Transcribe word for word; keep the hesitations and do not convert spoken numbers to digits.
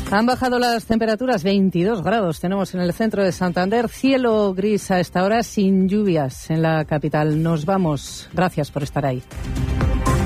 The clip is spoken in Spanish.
Han bajado las temperaturas, veintidós grados tenemos en el centro de Santander, cielo gris a esta hora sin lluvias en la capital. Nos vamos, gracias por estar ahí.